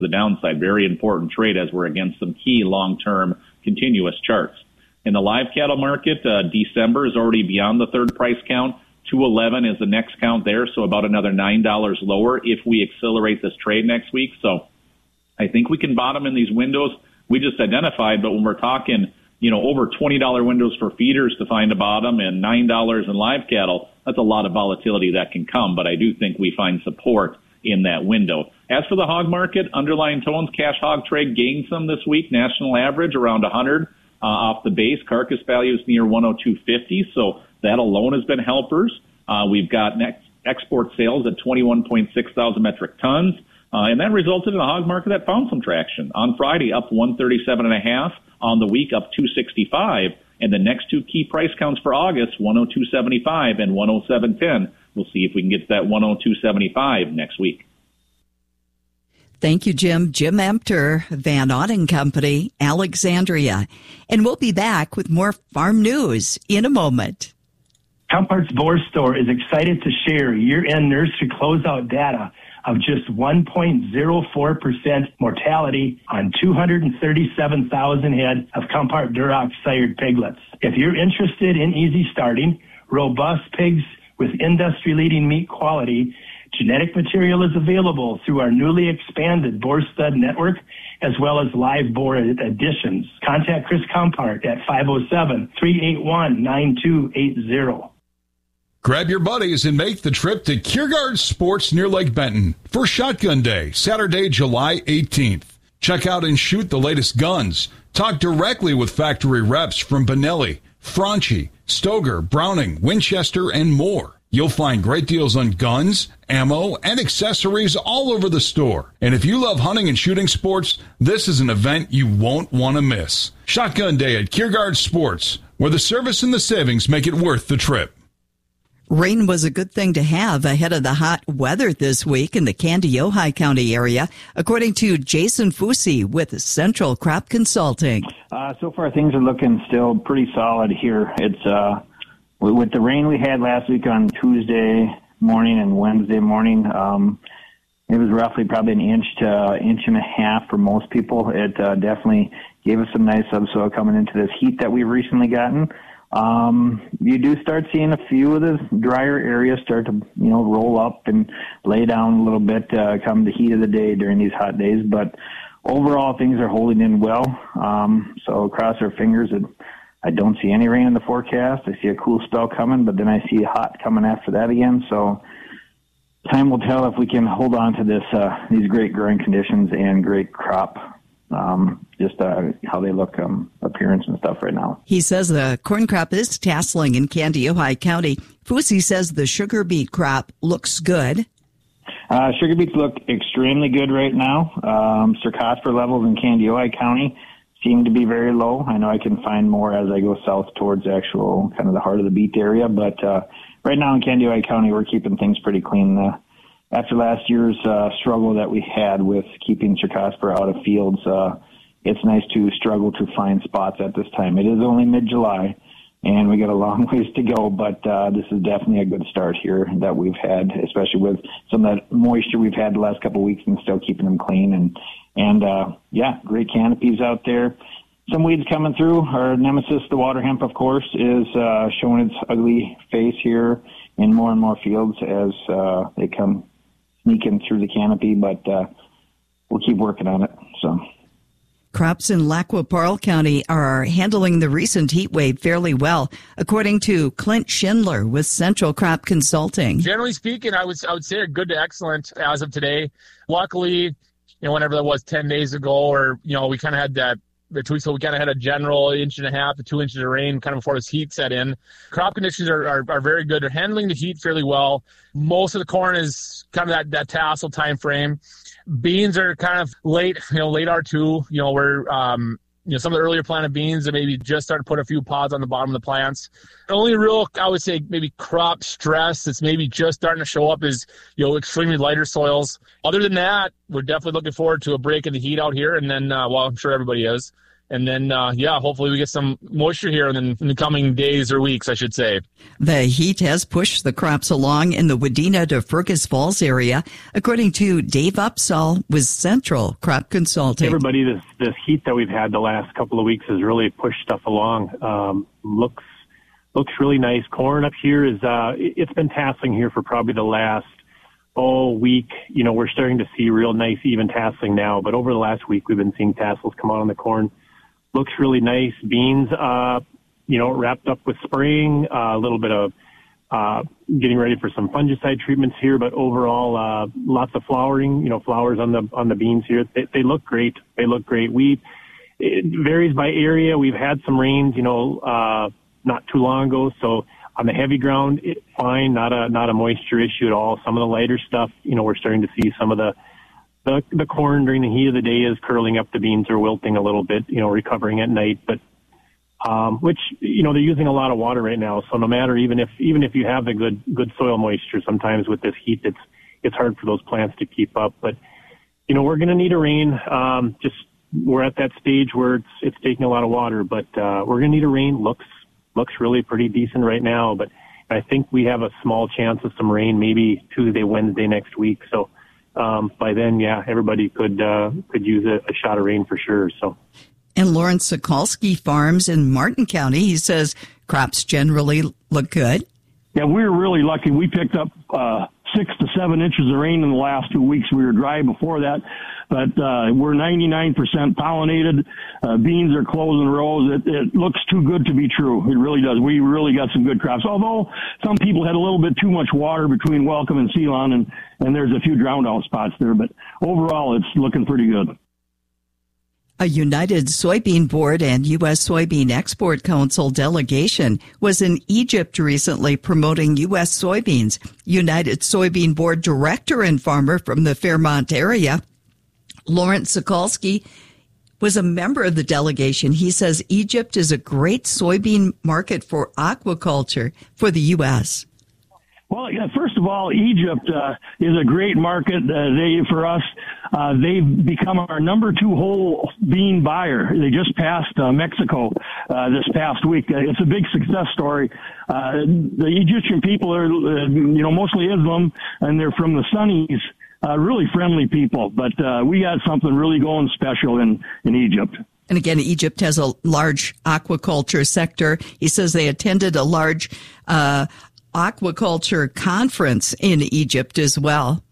the downside. Very important trade as we're against some key long-term continuous charts. In the live cattle market, December is already beyond the third price count. 211 is the next count there, so about another $9 lower if we accelerate this trade next week. So I think we can bottom in these windows we just identified, but when we're talking, over $20 windows for feeders to find a bottom and $9 in live cattle, that's a lot of volatility that can come, but I do think we find support in that window. As for the hog market, underlying tones, cash hog trade gained some this week, national average around 100 off the base, carcass values near 102.50, so that alone has been helpers. We've got next export sales at 21.6 thousand metric tons, and that resulted in a hog market that found some traction. On Friday, up 137.5, on the week up 265, and the next two key price counts for August, 102.75 and 107.10. We'll see if we can get to that 102.75 next week. Thank you, Jim. Jim Empter, Van Auden Company, Alexandria. And we'll be back with more farm news in a moment. Compart's Boar Store is excited to share year-end nursery closeout data of just 1.04% mortality on 237,000 head of Compart Duroc sired piglets. If you're interested in easy starting, robust pigs with industry-leading meat quality, genetic material is available through our newly expanded Boar Stud Network, as well as live boar additions. Contact Chris Compart at 507-381-9280. Grab your buddies and make the trip to Kiergaard Sports near Lake Benton for Shotgun Day, Saturday, July 18th. Check out and shoot the latest guns. Talk directly with factory reps from Benelli, Franchi, Stoger, Browning, Winchester, and more. You'll find great deals on guns, ammo, and accessories all over the store. And if you love hunting and shooting sports, this is an event you won't want to miss. Shotgun Day at Kiergaard Sports, where the service and the savings make it worth the trip. Rain was a good thing to have ahead of the hot weather this week in the Candy-Ojai County area, according to Jason Fusi with Central Crop Consulting. So far, things are looking still pretty solid here. It's with the rain we had last week on Tuesday morning and Wednesday morning, it was roughly probably an inch to inch and a half for most people. It definitely gave us some nice subsoil coming into this heat that we've recently gotten. You do start seeing a few of the drier areas start to, roll up and lay down a little bit, come the heat of the day during these hot days. But overall, things are holding in well. So cross our fingers that I don't see any rain in the forecast. I see a cool spell coming, but then I see hot coming after that again. So time will tell if we can hold on to this, these great growing conditions and great crop. Just how they look, appearance and stuff right now. He says the corn crop is tasseling in Candy-Ojai County. Fusi says the sugar beet crop looks good. Sugar beets look extremely good right now. Cercospora levels in Candy-Ojai County seem to be very low. I know I can find more as I go south towards actual kind of the heart of the beet area, but right now in Candy-Ojai County, we're keeping things pretty clean. After last year's struggle that we had with keeping Cercospora out of fields, it's nice to struggle to find spots at this time. It is only mid-July, and we got a long ways to go, but this is definitely a good start here that we've had, especially with some of that moisture we've had the last couple of weeks and still keeping them clean. And great canopies out there. Some weeds coming through. Our nemesis, the water hemp, of course, is showing its ugly face here in more and more fields as they come sneaking through the canopy, but we'll keep working on it. So, crops in Lac-qui-Parle County are handling the recent heat wave fairly well, according to Clint Schindler with Central Crop Consulting. Generally speaking, I would say are good to excellent as of today. Luckily, whenever that was 10 days ago, or we kind of had that. So we kind of had a general 1.5 to 2 inches of rain kind of before this heat set in. Crop conditions are very good. They're handling the heat fairly well. Most of the corn is kind of that tassel time frame. Beans are kind of late R2. We're some of the earlier planted beans that maybe just start to put a few pods on the bottom of the plants. The only real, I would say, maybe crop stress that's maybe just starting to show up is, extremely lighter soils. Other than that, we're definitely looking forward to a break in the heat out here. And then, I'm sure everybody is. And then, hopefully we get some moisture here in the coming days or weeks, I should say. The heat has pushed the crops along in the Wadena to Fergus Falls area, according to Dave Upsall with Central Crop Consulting. Everybody, this heat that we've had the last couple of weeks has really pushed stuff along. Looks really nice. Corn up here is, it's been tasseling here for probably the last week. We're starting to see real nice even tasseling now, but over the last week we've been seeing tassels come out on the corn. Looks really nice. Beans, wrapped up with spraying, a little bit of getting ready for some fungicide treatments here, but overall, lots of flowering, flowers on the beans here. They look great. It varies by area. We've had some rains, not too long ago, so on the heavy ground, it's fine, not a moisture issue at all. Some of the lighter stuff, we're starting to see some of the corn during the heat of the day is curling up. The beans are wilting a little bit, recovering at night, but which they're using a lot of water right now. So no matter, even if you have the good soil moisture, sometimes with this heat, it's hard for those plants to keep up. But we're going to need a rain. We're at that stage where it's taking a lot of water, but we're going to need a rain. Looks really pretty decent right now, but I think we have a small chance of some rain, maybe Tuesday, Wednesday next week. So by then, everybody could use a shot of rain for sure. So. And Lawrence Sokolsky farms in Martin County. He says crops generally look good. Yeah, we were really lucky. We picked up 6 to 7 inches of rain in the last 2 weeks. We were dry before that, but we're 99% pollinated. Beans are closing rows. It looks too good to be true. It really does. We really got some good crops. Although some people had a little bit too much water between Welcome and Ceylon, and there's a few drowned out spots there. But overall, it's looking pretty good. A United Soybean Board and U.S. Soybean Export Council delegation was in Egypt recently promoting U.S. soybeans. United Soybean Board director and farmer from the Fairmont area, Lawrence Sokolsky, was a member of the delegation. He says Egypt is a great soybean market for aquaculture for the U.S. Well, first of all, Egypt is a great market for us. They've become our number 2 whole bean buyer. They just passed Mexico this past week. It's a big success story. The Egyptian people are, mostly Islam, and they're from the Sunnis. Really friendly people, but we got something really going special in Egypt. And again, Egypt has a large aquaculture sector. He says they attended a large aquaculture conference in Egypt as well.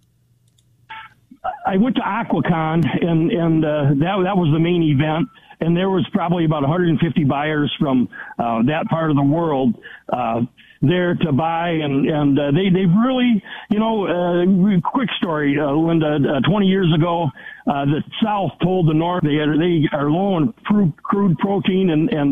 I went to AquaCon, and that was the main event, and there was probably about 150 buyers from that part of the world there to buy, and they've really, quick story, Linda, 20 years ago, the South told the North they are low on crude protein and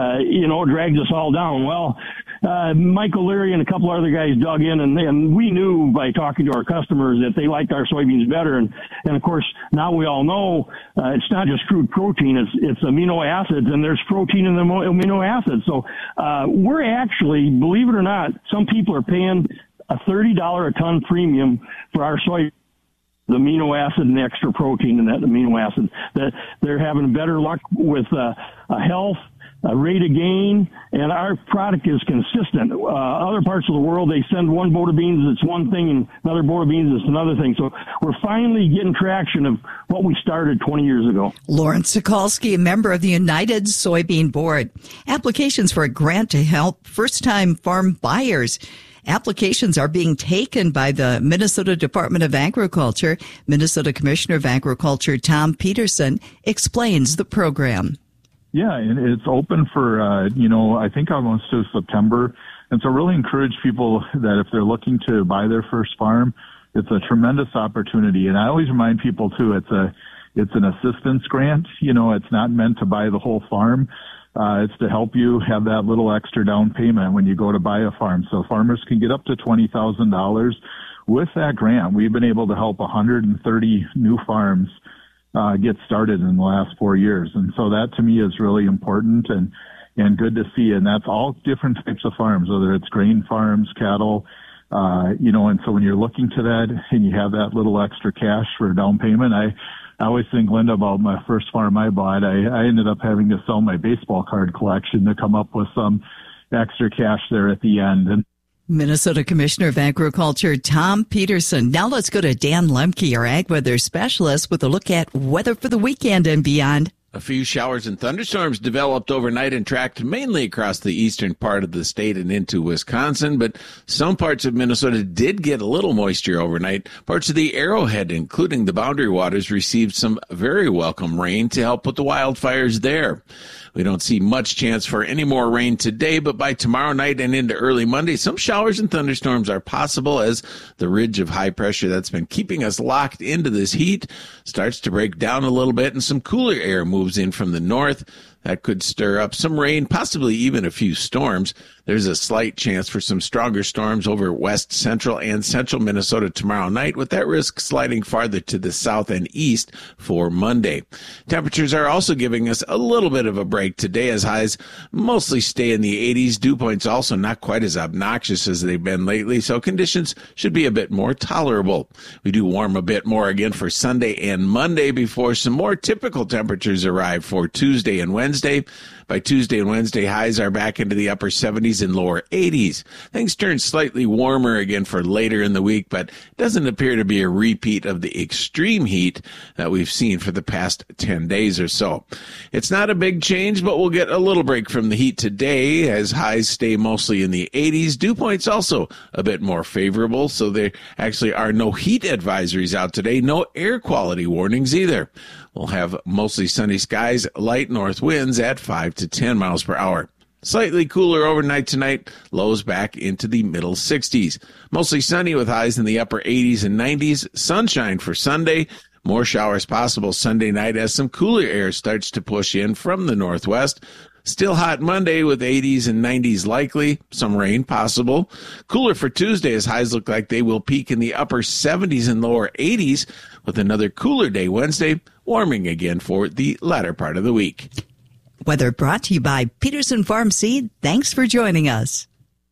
drags us all down. Well, Michael Leary and a couple other guys dug in, and we knew by talking to our customers that they liked our soybeans better. And of course, now we all know it's not just crude protein, it's amino acids, and there's protein in the amino acids. So we're actually, believe it or not, some people are paying a $30 a ton premium for our soy, the amino acid and extra protein in that amino acid. That they're having better luck with health, rate of gain, and our product is consistent. Other parts of the world, they send one boat of beans, it's one thing, and another boat of beans, it's another thing. So we're finally getting traction of what we started 20 years ago. Lawrence Sokolsky, a member of the United Soybean Board. Applications for a grant to help first-time farm buyers. Applications are being taken by the Minnesota Department of Agriculture. Minnesota Commissioner of Agriculture Tom Peterson explains the program. Yeah, and it's open for, I think almost to September. And so really encourage people that if they're looking to buy their first farm, it's a tremendous opportunity. And I always remind people too, it's an assistance grant. It's not meant to buy the whole farm. It's to help you have that little extra down payment when you go to buy a farm. So farmers can get up to $20,000 with that grant. We've been able to help 130 new farms get started in the last 4 years. And so that to me is really important and good to see. And that's all different types of farms, whether it's grain farms, cattle, and so when you're looking to that and you have that little extra cash for a down payment, I I always think, Linda, about my first farm I bought. I ended up having to sell my baseball card collection to come up with some extra cash there at the end. And Minnesota Commissioner of Agriculture Tom Peterson. Now let's go to Dan Lemke, our ag weather specialist, with a look at weather for the weekend and beyond. A few showers and thunderstorms developed overnight and tracked mainly across the eastern part of the state and into Wisconsin, but some parts of Minnesota did get a little moisture overnight. Parts of the Arrowhead, including the Boundary Waters, received some very welcome rain to help put the wildfires there. We don't see much chance for any more rain today, but by tomorrow night and into early Monday, some showers and thunderstorms are possible as the ridge of high pressure that's been keeping us locked into this heat starts to break down a little bit and some cooler air moves in from the north. That could stir up some rain, possibly even a few storms. There's a slight chance for some stronger storms over west central and central Minnesota tomorrow night, with that risk sliding farther to the south and east for Monday. Temperatures are also giving us a little bit of a break today as highs mostly stay in the 80s. Dew points also not quite as obnoxious as they've been lately, so conditions should be a bit more tolerable. We do warm a bit more again for Sunday and Monday before some more typical temperatures arrive for Tuesday and Wednesday. By Tuesday and Wednesday, highs are back into the upper 70s and lower 80s. Things turn slightly warmer again for later in the week, but it doesn't appear to be a repeat of the extreme heat that we've seen for the past 10 days or so. It's not a big change, but we'll get a little break from the heat today as highs stay mostly in the 80s. Dew points also a bit more favorable, so there actually are no heat advisories out today, no air quality warnings either. We'll have mostly sunny skies, light north winds at 5 to 10 miles per hour. Slightly cooler overnight tonight, lows back into the middle 60s. Mostly sunny with highs in the upper 80s and 90s. Sunshine for Sunday. More showers possible Sunday night as some cooler air starts to push in from the northwest. Still hot Monday with 80s and 90s likely. Some rain possible. Cooler for Tuesday as highs look like they will peak in the upper 70s and lower 80s with another cooler day Wednesday, warming again for the latter part of the week. Weather brought to you by Peterson Farm Seed. Thanks for joining us.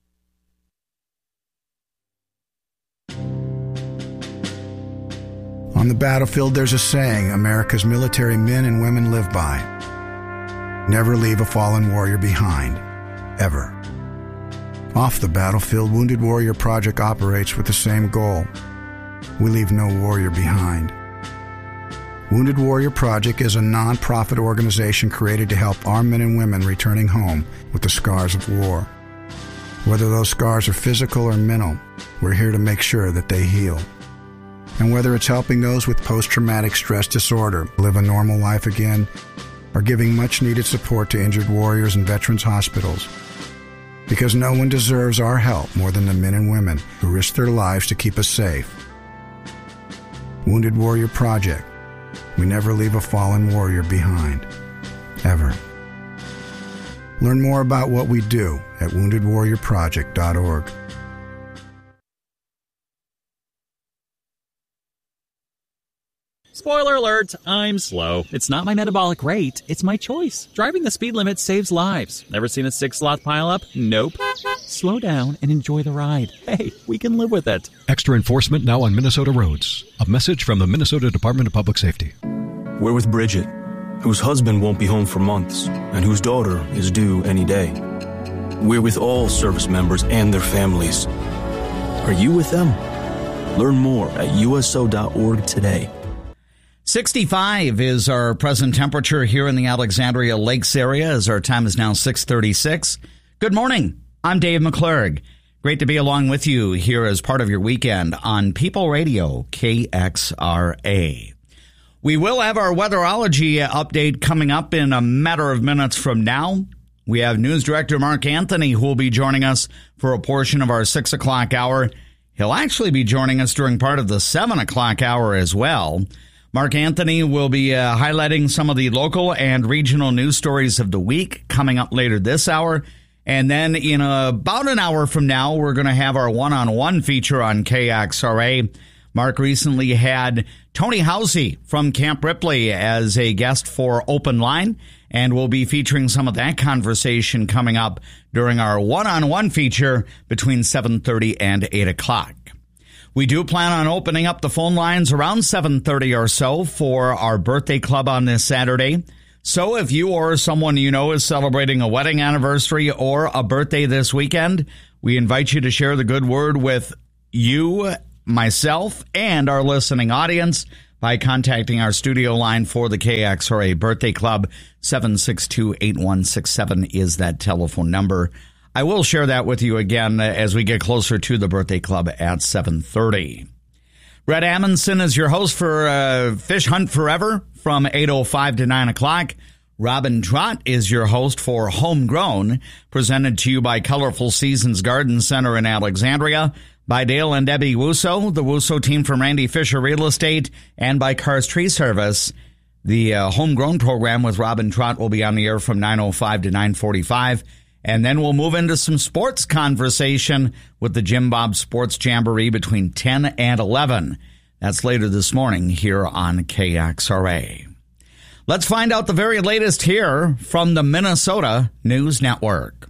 On the battlefield, there's a saying America's military men and women live by. Never leave a fallen warrior behind, ever. Off the battlefield, Wounded Warrior Project operates with the same goal. We leave no warrior behind. Wounded Warrior Project is a non-profit organization created to help our men and women returning home with the scars of war. Whether those scars are physical or mental, we're here to make sure that they heal. And whether it's helping those with post-traumatic stress disorder live a normal life again, or giving much-needed support to injured warriors in veterans' hospitals. Because no one deserves our help more than the men and women who risk their lives to keep us safe. Wounded Warrior Project. We never leave a fallen warrior behind. Ever. Learn more about what we do at woundedwarriorproject.org. Spoiler alert, I'm slow. It's not my metabolic rate, it's my choice. Driving the speed limit saves lives. Ever seen a 6-sloth pileup? Nope. Slow down and enjoy the ride. Hey, we can live with it. Extra enforcement now on Minnesota roads. A message from the Minnesota Department of Public Safety. We're with Bridget, whose husband won't be home for months and whose daughter is due any day. We're with all service members and their families. Are you with them? Learn more at uso.org today. 65 is our present temperature here in the Alexandria Lakes area as our time is now 6:36. Good morning. I'm Dave McClurg. Great to be along with you here as part of your weekend on People Radio KXRA. We will have our weatherology update coming up in a matter of minutes from now. We have News Director Mark Anthony who will be joining us for a portion of our 6 o'clock hour. He'll actually be joining us during part of the 7 o'clock hour as well. Mark Anthony will be highlighting some of the local and regional news stories of the week coming up later this hour. And then in about an hour from now, we're going to have our one-on-one feature on KXRA. Mark recently had Tony Housey from Camp Ripley as a guest for Open Line, and we'll be featuring some of that conversation coming up during our one-on-one feature between 7:30 and 8 o'clock. We do plan on opening up the phone lines around 7:30 or so for our birthday club on this Saturday. So if you or someone you know is celebrating a wedding anniversary or a birthday this weekend, we invite you to share the good word with you, myself, and our listening audience by contacting our studio line for the KXRA Birthday Club. 762-8167 is that telephone number. I will share that with you again as we get closer to the Birthday Club at 7:30. Brett Amundsen is your host for Fish Hunt Forever from 8:05 to 9 o'clock. Robin Trott is your host for Homegrown, presented to you by Colorful Seasons Garden Center in Alexandria, by Dale and Debbie Wusso, the Wusso team from Randy Fisher Real Estate, and by Cars Tree Service. The Homegrown program with Robin Trott will be on the air from 9:05 to 9:45. And then we'll move into some sports conversation with the Jim Bob Sports Jamboree between 10 and 11. That's later this morning here on KXRA. Let's find out the very latest here from the Minnesota News Network.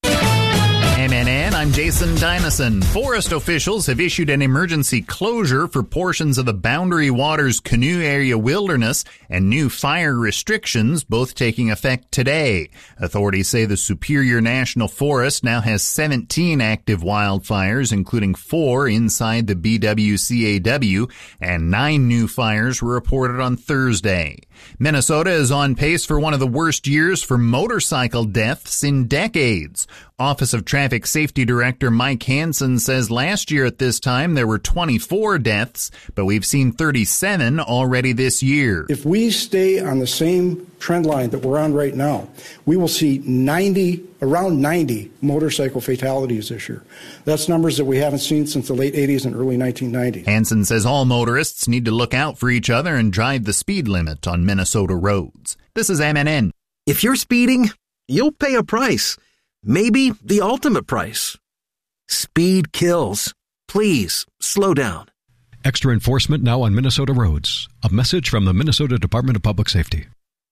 MNN, I'm Jason Dynison. Forest officials have issued an emergency closure for portions of the Boundary Waters Canoe Area Wilderness and new fire restrictions, both taking effect today. Authorities say the Superior National Forest now has 17 active wildfires, including 4 inside the BWCAW, and 9 new fires were reported on Thursday. Minnesota is on pace for one of the worst years for motorcycle deaths in decades. Office of Traffic Safety Director Mike Hansen says last year at this time there were 24 deaths, but we've seen 37 already this year. If we stay on the same trend line that we're on right now, we will see around 90 motorcycle fatalities this year. That's numbers that we haven't seen since the late 80s and early 1990s. Hansen says all motorists need to look out for each other and drive the speed limit on Minnesota roads. This is MNN. If you're speeding, you'll pay a price. Maybe the ultimate price. Speed kills. Please slow down. Extra enforcement now on Minnesota roads. A message from the Minnesota Department of Public Safety.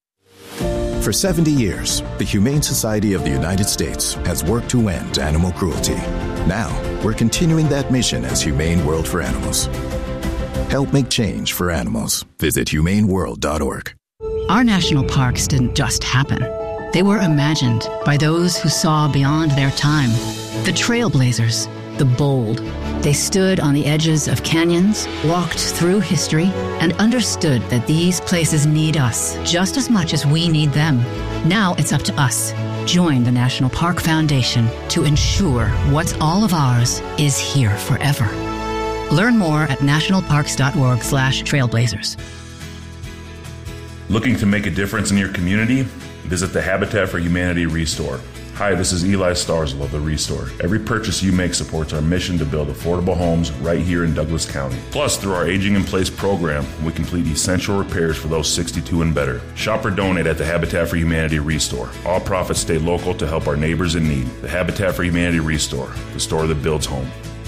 For 70 years, the Humane Society of the United States has worked to end animal cruelty. Now, we're continuing that mission as Humane World for Animals. Help make change for animals. Visit humaneworld.org. Our national parks didn't just happen. They were imagined by those who saw beyond their time. The trailblazers, the bold. They stood on the edges of canyons, walked through history, and understood that these places need us just as much as we need them. Now it's up to us. Join the National Park Foundation to ensure what's all of ours is here forever. Learn more at nationalparks.org/trailblazers. Looking to make a difference in your community? Visit the Habitat for Humanity Restore. Hi, this is Eli Starzl of the Restore. Every purchase you make supports our mission to build affordable homes right here in Douglas County. Plus, through our Aging in Place program, we complete essential repairs for those 62 and better. Shop or donate at the Habitat for Humanity Restore. All profits stay local to help our neighbors in need. The Habitat for Humanity Restore, the store that builds home.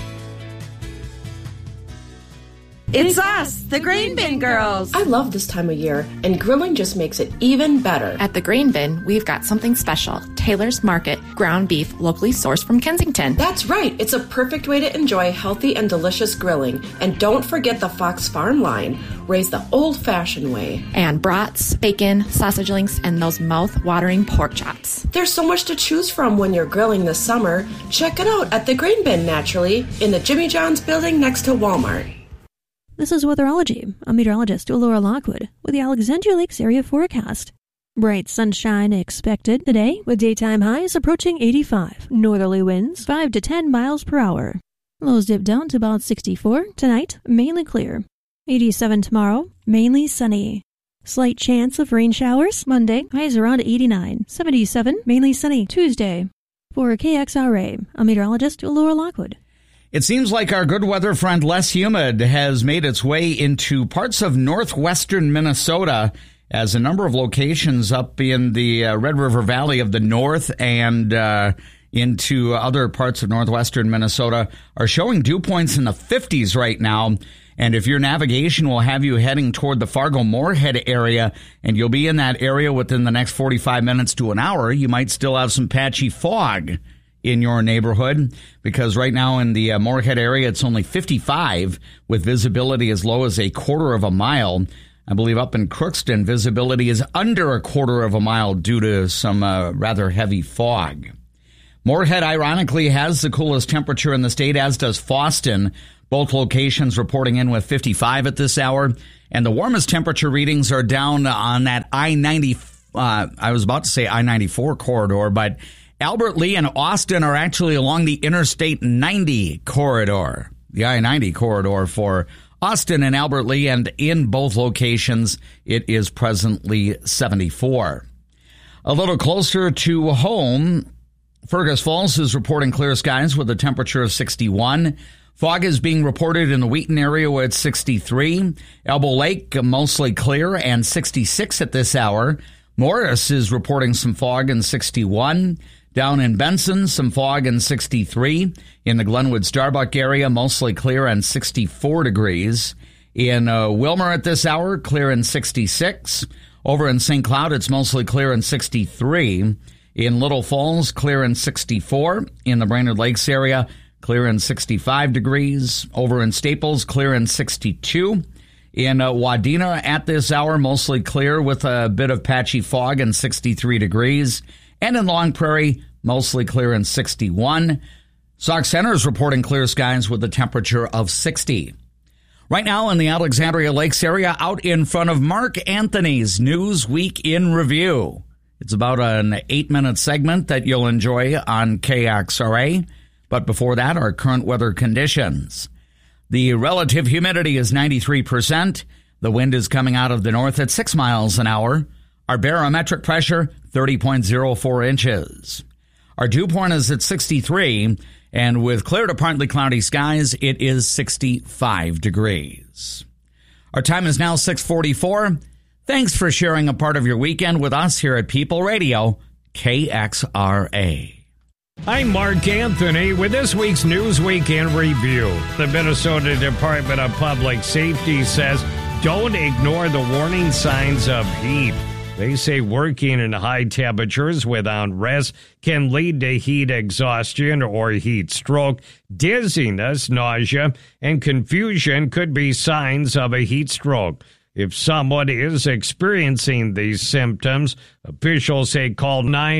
It's us, the Grain Bin Girls. I love this time of year, and grilling just makes it even better. At the Grain Bin, we've got something special. Taylor's Market, ground beef locally sourced from Kensington. That's right. It's a perfect way to enjoy healthy and delicious grilling. And don't forget the Fox Farm line, raised the old-fashioned way. And brats, bacon, sausage links, and those mouth-watering pork chops. There's so much to choose from when you're grilling this summer. Check it out at the Grain Bin, naturally, in the Jimmy John's building next to Walmart. This is Weatherology. I'm meteorologist Laura Lockwood with the Alexandria Lakes area forecast. Bright sunshine expected today with daytime highs approaching 85. Northerly winds 5 to 10 miles per hour. Lows dip down to about 64. Tonight, mainly clear. 87 tomorrow, mainly sunny. Slight chance of rain showers. Monday, highs around 89. 77, mainly sunny. Tuesday. For KXRA, I'm meteorologist Laura Lockwood. It seems like our good weather front, less humid, has made its way into parts of northwestern Minnesota as a number of locations up in the Red River Valley of the North and into other parts of northwestern Minnesota are showing dew points in the 50s right now. And if your navigation will have you heading toward the Fargo-Moorhead area, and you'll be in that area within the next 45 minutes to an hour, you might still have some patchy fog in your neighborhood, because right now in the Moorhead area, it's only 55 with visibility as low as a quarter of a mile. I believe up in Crookston, visibility is under a quarter of a mile due to some rather heavy fog. Moorhead, ironically, has the coolest temperature in the state, as does Fosston. Both locations reporting in with 55 at this hour. And the warmest temperature readings are down on that I-90, I was about to say I-94 corridor, but Albert Lea and Austin are actually along the Interstate 90 corridor, the I-90 corridor for Austin and Albert Lea, and in both locations, it is presently 74. A little closer to home, Fergus Falls is reporting clear skies with a temperature of 61. Fog is being reported in the Wheaton area where it's 63. Elbow Lake, mostly clear and 66 at this hour. Morris is reporting some fog and 61. Down in Benson, some fog and 63. In the Glenwood Starbuck area, mostly clear and 64 degrees. In Wilmer at this hour, clear and 66. Over in St. Cloud, it's mostly clear and 63. In Little Falls, clear and 64. In the Brainerd Lakes area, clear and 65 degrees. Over in Staples, clear and 62. In Wadena at this hour, mostly clear with a bit of patchy fog and 63 degrees. And in Long Prairie, mostly clear and 61. Sauk Centre is reporting clear skies with a temperature of 60. Right now in the Alexandria Lakes area, out in front of Mark Anthony's Newsweek in Review. It's about an 8-minute segment that you'll enjoy on KXRA. But before that, our current weather conditions. The relative humidity is 93%. The wind is coming out of the north at 6 miles an hour. Our barometric pressure, 30.04 inches. Our dew point is at 63, and with clear to partly cloudy skies, it is 65 degrees. Our time is now 6:44. Thanks for sharing a part of your weekend with us here at People Radio, KXRA. I'm Mark Anthony with this week's Newsweek in Review. The Minnesota Department of Public Safety says don't ignore the warning signs of heat. They say working in high temperatures without rest can lead to heat exhaustion or heat stroke. Dizziness, nausea, and confusion could be signs of a heat stroke. If someone is experiencing these symptoms, officials say call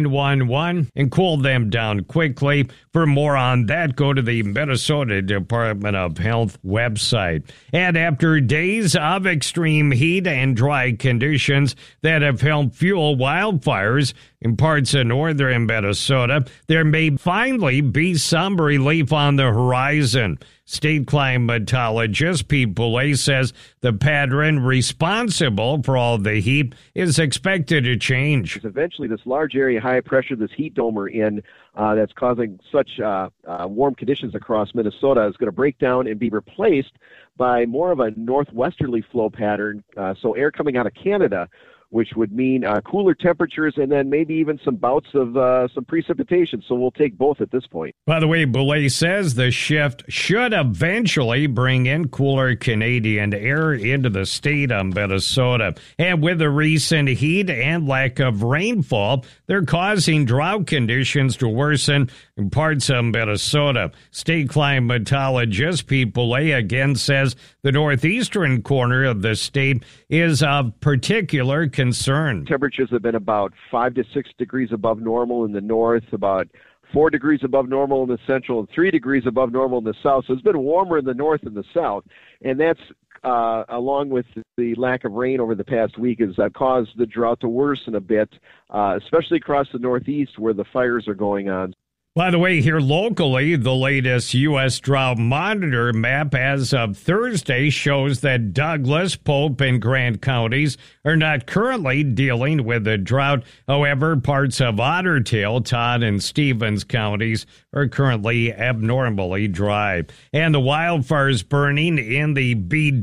911 and cool them down quickly. For more on that, go to the Minnesota Department of Health website. And after days of extreme heat and dry conditions that have helped fuel wildfires in parts of northern Minnesota, there may finally be some relief on the horizon. State climatologist Pete Boulay says the pattern responsible for all the heat is expected to change. Eventually, this large area high pressure, this heat dome we're in, that's causing such warm conditions across Minnesota is going to break down and be replaced by more of a northwesterly flow pattern. So air coming out of Canada, which would mean cooler temperatures and then maybe even some bouts of some precipitation. So we'll take both at this point. By the way, Boulay says the shift should eventually bring in cooler Canadian air into the state of Minnesota. And with the recent heat and lack of rainfall, they're causing drought conditions to worsen in parts of Minnesota. State climatologist Pete Boulay again says the northeastern corner of the state is of particular concern. Temperatures have been about 5 to 6 degrees above normal in the north, about 4 degrees above normal in the central, and 3 degrees above normal in the south. So it's been warmer in the north and the south, and that's along with the lack of rain over the past week has caused the drought to worsen a bit, especially across the northeast where the fires are going on. By the way, here locally, the latest U.S. Drought Monitor map as of Thursday shows that Douglas, Pope, and Grant counties are not currently dealing with a drought. However, parts of Otter Tail, Todd, and Stevens counties are currently abnormally dry. And the wildfires burning in the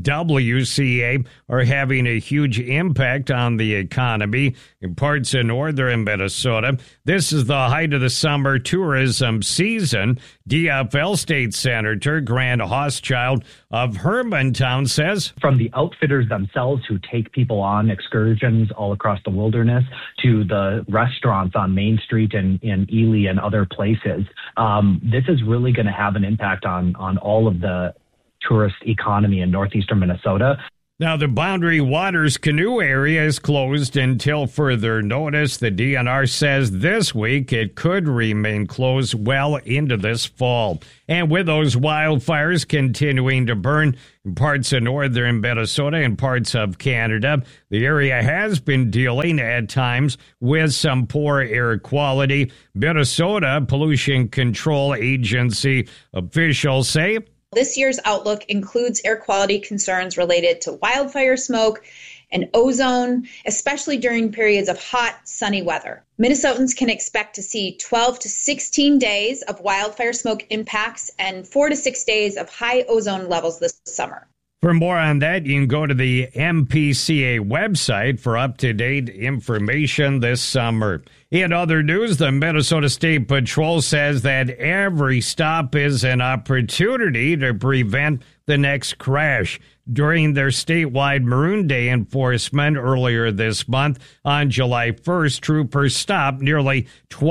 BWCA are having a huge impact on the economy in parts of northern Minnesota. This is the height of the summer tourist tourism season. DFL State Senator Grant Hochschild of Hermantown says, from the outfitters themselves who take people on excursions all across the wilderness to the restaurants on Main Street and in Ely and other places, this is really going to have an impact on all of the tourist economy in northeastern Minnesota. Now, the Boundary Waters canoe area is closed until further notice. The DNR says this week it could remain closed well into this fall. And with those wildfires continuing to burn in parts of northern Minnesota and parts of Canada, the area has been dealing at times with some poor air quality. Minnesota Pollution Control Agency officials say this year's outlook includes air quality concerns related to wildfire smoke and ozone, especially during periods of hot, sunny weather. Minnesotans can expect to see 12 to 16 days of wildfire smoke impacts and 4 to 6 days of high ozone levels this summer. For more on that, you can go to the MPCA website for up-to-date information this summer. In other news, the Minnesota State Patrol says that every stop is an opportunity to prevent the next crash. During their statewide Maroon Day enforcement earlier this month, on July 1st, troopers stopped nearly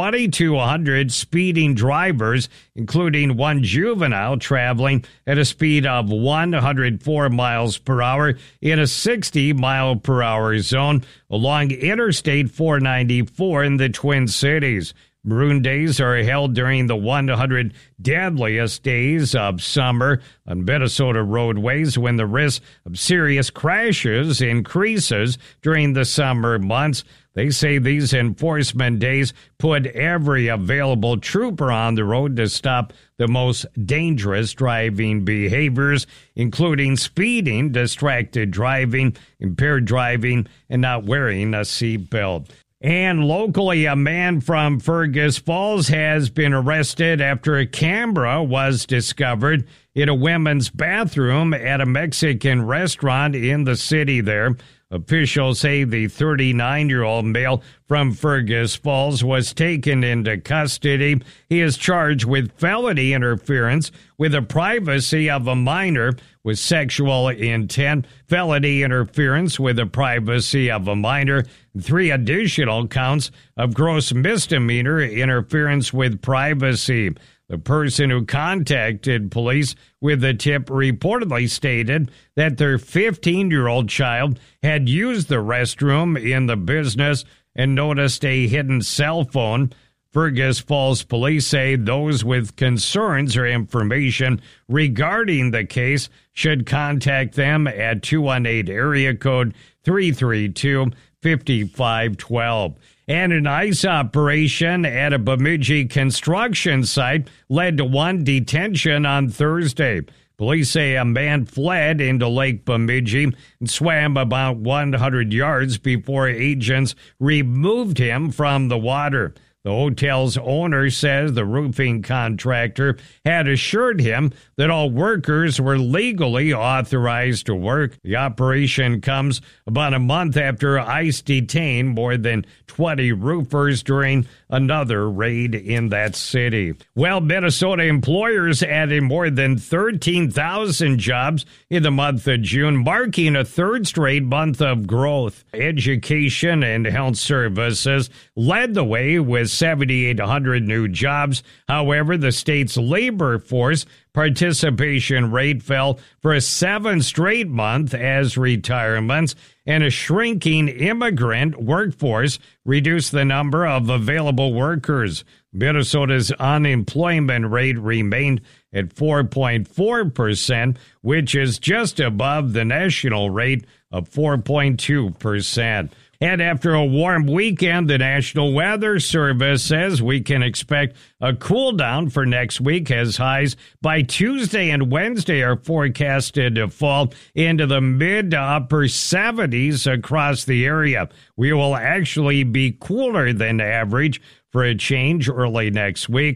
2,200 speeding drivers, including one juvenile traveling at a speed of 104 miles per hour in a 60-mile-per-hour zone along Interstate 494 in the Twin Cities. Maroon Days are held during the 100 deadliest days of summer on Minnesota roadways when the risk of serious crashes increases during the summer months. They say these enforcement days put every available trooper on the road to stop the most dangerous driving behaviors, including speeding, distracted driving, impaired driving, and not wearing a seatbelt. And locally, a man from Fergus Falls has been arrested after a camera was discovered in a women's bathroom at a Mexican restaurant in the city there. Officials say the 39-year-old male from Fergus Falls was taken into custody. He is charged with felony interference with the privacy of a minor with sexual intent, felony interference with the privacy of a minor, 3 additional counts of gross misdemeanor interference with privacy. The person who contacted police with the tip reportedly stated that their 15-year-old child had used the restroom in the business and noticed a hidden cell phone. Fergus Falls police say those with concerns or information regarding the case should contact them at 218 area code 332-5512. And an ICE operation at a Bemidji construction site led to one detention on Thursday. Police say a man fled into Lake Bemidji and swam about 100 yards before agents removed him from the water. The hotel's owner says the roofing contractor had assured him that all workers were legally authorized to work. The operation comes about a month after ICE detained more than 20 roofers during another raid in that city. Well, Minnesota employers added more than 13,000 jobs in the month of June, marking a third straight month of growth. Education and health services led the way with 7,800 new jobs. However, the state's labor force participation rate fell for a 7th straight month as retirements and a shrinking immigrant workforce reduced the number of available workers. Minnesota's unemployment rate remained at 4.4%, which is just above the national rate of 4.2%. And after a warm weekend, the National Weather Service says we can expect a cool down for next week as highs by Tuesday and Wednesday are forecasted to fall into the mid to upper 70s across the area. We will actually be cooler than average for a change early next week.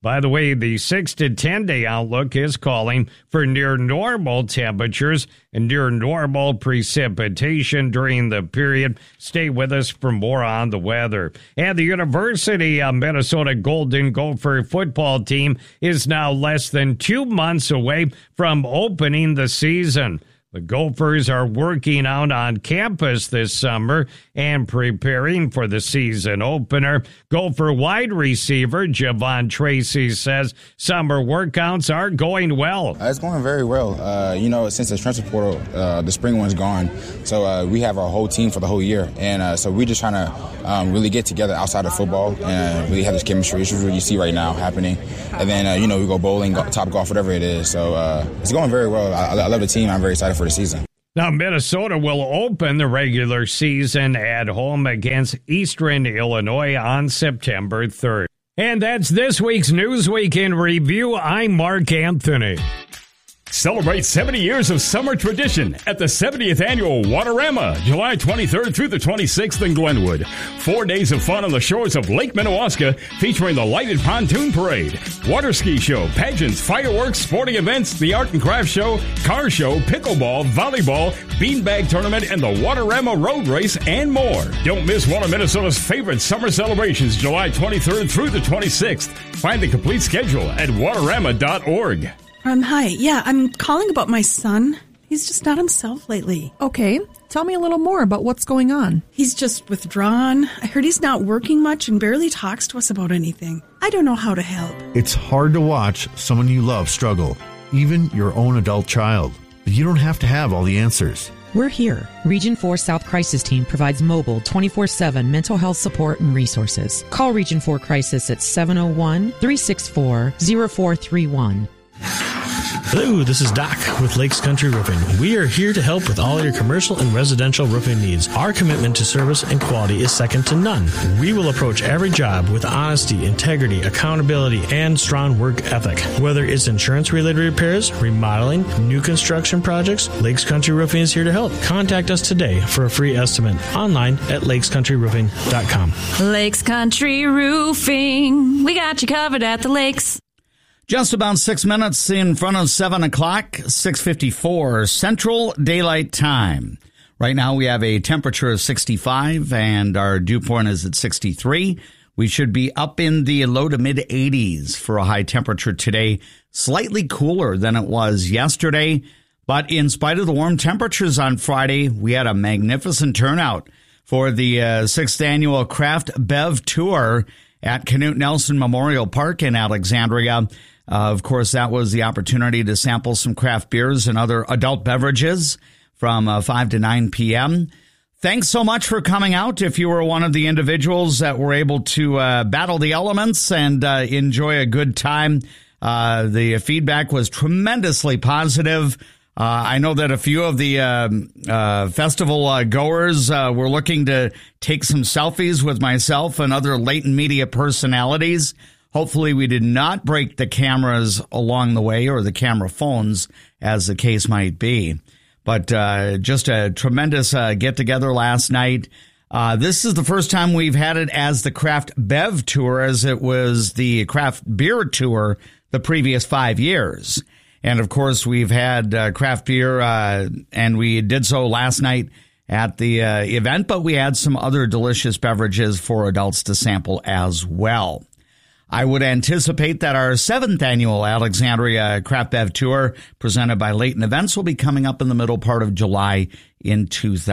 By the way, the 6 to 10 day outlook is calling for near normal temperatures and near normal precipitation during the period. Stay with us for more on the weather. And the University of Minnesota Golden Gopher football team is now less than 2 months away from opening the season. The Gophers are working out on campus this summer and preparing for the season opener. Gopher wide receiver Javon Tracy says summer workouts are going well. It's going very well. Since the transfer portal, the spring one's gone, so we have our whole team for the whole year. And so we're just trying to really get together outside of football and really have this chemistry. It's what you see right now happening. And then, we go bowling, Topgolf, whatever it is. So it's going very well. I love the team. I'm very excited for the season. Now, Minnesota will open the regular season at home against Eastern Illinois on September 3rd. And that's this week's Newsweek in Review. I'm Mark Anthony. Celebrate 70 years of summer tradition at the 70th Annual Waterama, July 23rd through the 26th in Glenwood. 4 days of fun on the shores of Lake Minnewaska featuring the Lighted Pontoon Parade, water ski show, pageants, fireworks, sporting events, the art and craft show, car show, pickleball, volleyball, beanbag tournament, and the Waterama Road Race, and more. Don't miss one of Minnesota's favorite summer celebrations, July 23rd through the 26th. Find the complete schedule at waterama.org. Hi. Yeah, I'm calling about my son. He's just not himself lately. Okay. Tell me a little more about what's going on. He's just withdrawn. I heard he's not working much and barely talks to us about anything. I don't know how to help. It's hard to watch someone you love struggle, even your own adult child. But you don't have to have all the answers. We're here. Region 4 South Crisis Team provides mobile 24/7 mental health support and resources. Call Region 4 Crisis at 701-364-0431. Hello, this is Doc with Lakes Country Roofing. We are here to help with all your commercial and residential roofing needs. Our commitment to service and quality is second to none. We will approach every job with honesty, integrity, accountability, and strong work ethic. Whether it's insurance-related repairs, remodeling, new construction projects, Lakes Country Roofing is here to help. Contact us today for a free estimate online at lakescountryroofing.com. Lakes Country Roofing. We got you covered at the lakes. Just about 6 minutes in front of 7 o'clock, 6:54 Central Daylight Time. Right now we have a temperature of 65 and our dew point is at 63. We should be up in the low to mid 80s for a high temperature today. Slightly cooler than it was yesterday. But in spite of the warm temperatures on Friday, we had a magnificent turnout for the 6th annual Craft Bev Tour at Canute Nelson Memorial Park in Alexandria. Of course, that was the opportunity to sample some craft beers and other adult beverages from 5 to 9 p.m. Thanks so much for coming out. If you were one of the individuals that were able to battle the elements and enjoy a good time, the feedback was tremendously positive. I know that a few of the festival goers were looking to take some selfies with myself and other latent media personalities. Hopefully we did not break the cameras along the way, or the camera phones, as the case might be. But just a tremendous get-together last night. This is the first time we've had it as the Craft Bev Tour, as it was the Craft Beer Tour the previous 5 years. And, of course, we've had craft beer, and we did so last night at the event, but we had some other delicious beverages for adults to sample as well. I would anticipate that our 7th annual Alexandria Craft Bev Tour, presented by Leighton Events, will be coming up in the middle part of July in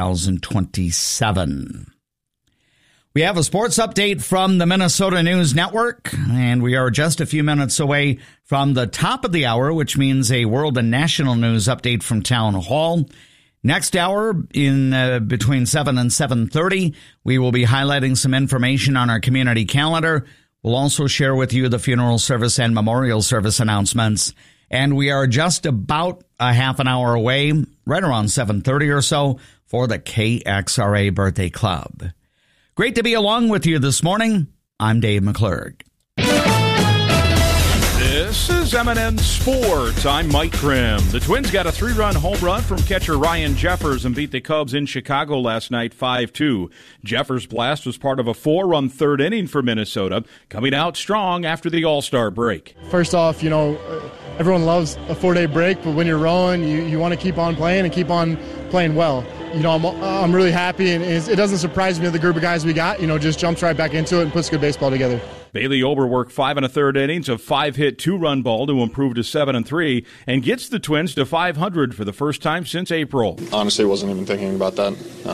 2027. We have a sports update from the Minnesota News Network, and we are just a few minutes away from the top of the hour, which means a world and national news update from Town Hall. Next hour, in between 7 and 7:30, we will be highlighting some information on our community calendar. We'll also share with you the funeral service and memorial service announcements. And we are just about a half an hour away, right around 7:30 or so, for the KXRA Birthday Club. Great to be along with you this morning. I'm Dave McClurg. This is M&N Sports. I'm Mike Grimm. The Twins got a 3-run home run from catcher Ryan Jeffers and beat the Cubs in Chicago last night 5-2. Jeffers' blast was part of a 4-run third inning for Minnesota, coming out strong after the All-Star break. First off, everyone loves a 4-day break, but when you're rolling, you want to keep on playing and keep on playing well. I'm really happy, and it doesn't surprise me that the group of guys we got, just jumps right back into it and puts good baseball together. Bailey Ober worked 5 1/3 innings of 5-hit 2-run ball to improve to 7-3 and gets the Twins to 500 for the first time since April. Honestly, wasn't even thinking about that.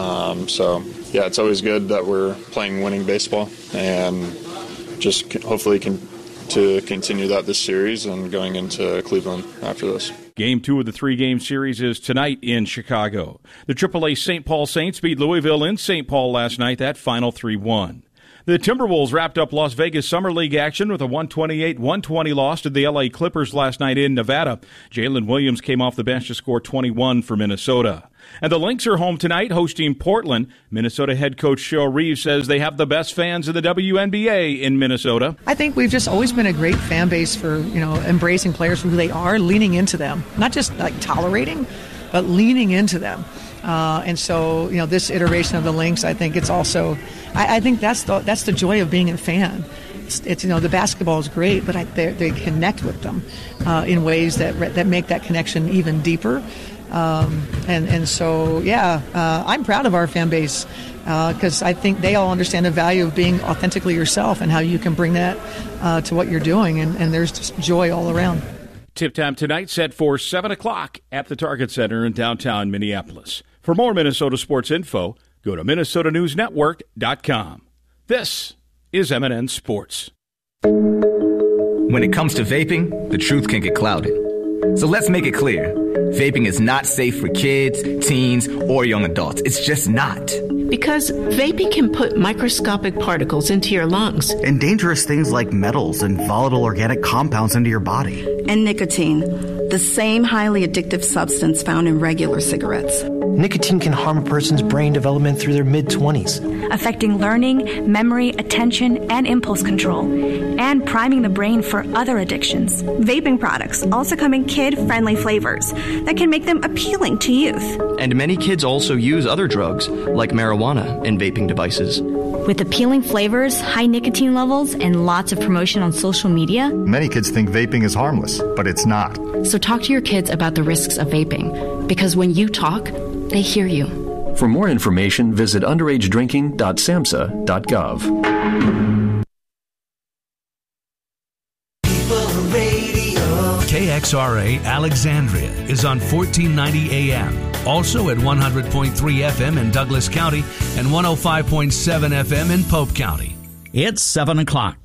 It's always good that we're playing winning baseball, and just hopefully to continue that this series and going into Cleveland after this. Game 2 of the 3-game series is tonight in Chicago. The AAA St. Paul Saints beat Louisville in St. Paul last night, that final 3-1. The Timberwolves wrapped up Las Vegas Summer League action with a 128-120 loss to the LA Clippers last night in Nevada. Jalen Williams came off the bench to score 21 for Minnesota. And the Lynx are home tonight hosting Portland. Minnesota head coach Cheryl Reeves says they have the best fans in the WNBA in Minnesota. I think we've just always been a great fan base for, embracing players for who they are, leaning into them, not just like tolerating, but leaning into them. And so, this iteration of the Lynx, I think it's also, I think that's the joy of being a fan. It's the basketball is great, but they connect with them in ways that make that connection even deeper. I'm proud of our fan base because I think they all understand the value of being authentically yourself and how you can bring that to what you're doing. And there's just joy all around. Tip time tonight set for 7 o'clock at the Target Center in downtown Minneapolis. For more Minnesota sports info, go to MinnesotaNewsNetwork.com. This is M&N Sports. When it comes to vaping, the truth can get clouded. So let's make it clear. Vaping is not safe for kids, teens, or young adults. It's just not. Because vaping can put microscopic particles into your lungs. And dangerous things like metals and volatile organic compounds into your body. And nicotine, the same highly addictive substance found in regular cigarettes. Nicotine can harm a person's brain development through their mid-20s, affecting learning, memory, attention, and impulse control, and priming the brain for other addictions. Vaping products also come in kid-friendly flavors that can make them appealing to youth. And many kids also use other drugs, like marijuana, in vaping devices. With appealing flavors, high nicotine levels, and lots of promotion on social media, many kids think vaping is harmless, but it's not. So talk to your kids about the risks of vaping, because when you talk, they hear you. For more information, visit underagedrinking.samhsa.gov. KXRA Alexandria is on 1490 AM. Also at 100.3 FM in Douglas County and 105.7 FM in Pope County. It's 7 o'clock.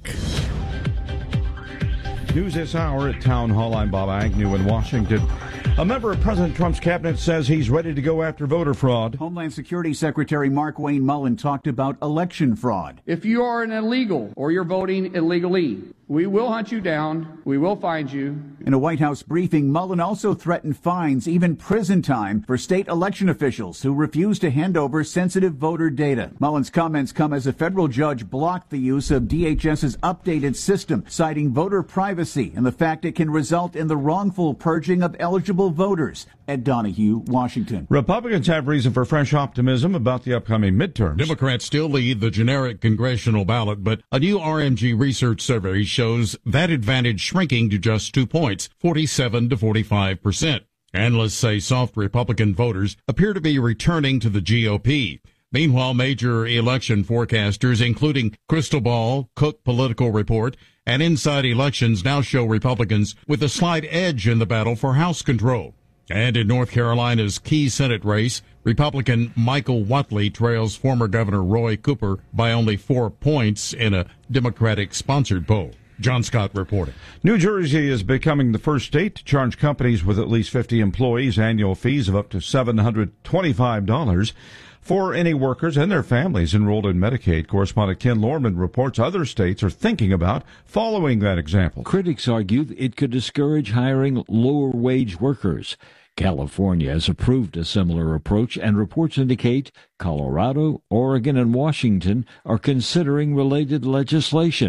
News this hour at Town Hall. I'm Bob Agnew in Washington. A member of President Trump's cabinet says he's ready to go after voter fraud. Homeland Security Secretary Mark Wayne Mullen talked about election fraud. If you are an illegal or you're voting illegally, we will hunt you down. We will find you. In a White House briefing, Mullen also threatened fines, even prison time, for state election officials who refuse to hand over sensitive voter data. Mullen's comments come as a federal judge blocked the use of DHS's updated system, citing voter privacy and the fact it can result in the wrongful purging of eligible voters. Ed Donahue, Washington. Republicans have reason for fresh optimism about the upcoming midterms. Democrats still lead the generic congressional ballot, but a new RMG research survey shows that advantage shrinking to just 2 points, 47 to 45%. Analysts say soft Republican voters appear to be returning to the GOP. Meanwhile, major election forecasters, including Crystal Ball, Cook Political Report, and Inside Elections, now show Republicans with a slight edge in the battle for House control. And in North Carolina's key Senate race, Republican Michael Whatley trails former Governor Roy Cooper by only 4 points in a Democratic-sponsored poll. John Scott reporting. New Jersey is becoming the first state to charge companies with at least 50 employees annual fees of up to $725 for any workers and their families enrolled in Medicaid. Correspondent Ken Lorman reports other states are thinking about following that example. Critics argue it could discourage hiring lower-wage workers. California has approved a similar approach, and reports indicate Colorado, Oregon, and Washington are considering related legislation.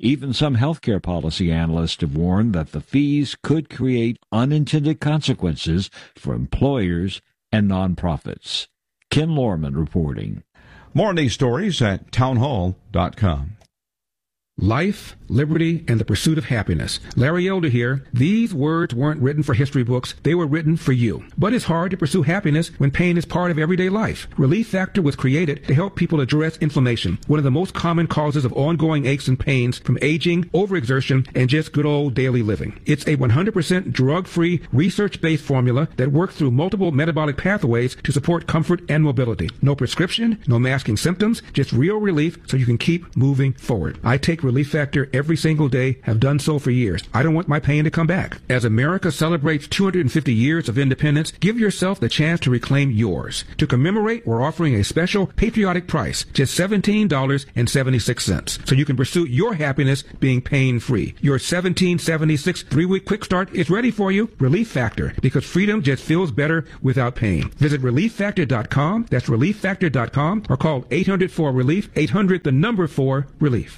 Even some healthcare policy analysts have warned that the fees could create unintended consequences for employers and nonprofits. Ken Lorman reporting. More on these stories at townhall.com. Life, liberty, and the pursuit of happiness. Larry Elder here. These words weren't written for history books. They were written for you. But it's hard to pursue happiness when pain is part of everyday life. Relief Factor was created to help people address inflammation, one of the most common causes of ongoing aches and pains from aging, overexertion, and just good old daily living. It's a 100% drug-free, research-based formula that works through multiple metabolic pathways to support comfort and mobility. No prescription, no masking symptoms, just real relief so you can keep moving forward. I take Relief Factor every single day, have done so for years. I don't want my pain to come back. As America celebrates 250 years of independence, give yourself the chance to reclaim yours. To commemorate, we're offering a special patriotic price, just $17.76, so you can pursue your happiness being pain-free. Your $17.76 3-week quick start is ready for you. Relief Factor, because freedom just feels better without pain. Visit ReliefFactor.com, that's ReliefFactor.com, or call 800-4-RELIEF, 800-4-RELIEF.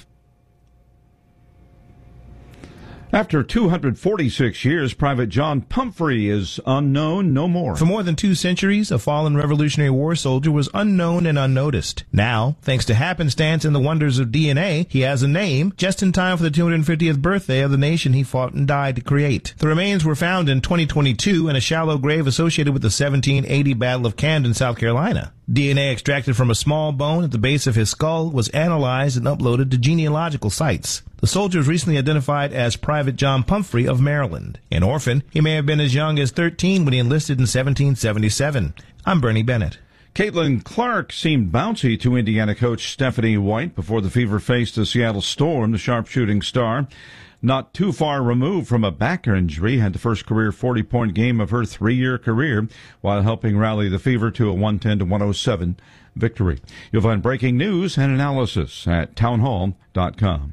After 246 years, Private John Pumphrey is unknown no more. For more than 2 centuries, a fallen Revolutionary War soldier was unknown and unnoticed. Now, thanks to happenstance and the wonders of DNA, he has a name just in time for the 250th birthday of the nation he fought and died to create. The remains were found in 2022 in a shallow grave associated with the 1780 Battle of Camden, South Carolina. DNA extracted from a small bone at the base of his skull was analyzed and uploaded to genealogical sites. The soldier was recently identified as Private John Pumphrey of Maryland. An orphan, he may have been as young as 13 when he enlisted in 1777. I'm Bernie Bennett. Caitlin Clark seemed bouncy to Indiana coach Stephanie White before the Fever faced the Seattle Storm. The sharpshooting star, not too far removed from a back injury, had the first career 40-point game of her 3-year career while helping rally the Fever to a 110-107 victory. You'll find breaking news and analysis at townhall.com.